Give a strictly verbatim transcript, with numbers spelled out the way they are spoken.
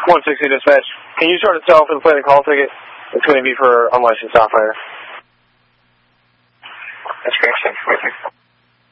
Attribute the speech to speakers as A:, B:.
A: one sixty dispatch. Can you start itself and play the call ticket? It's going to be for unlicensed operator.
B: That's correct, sir.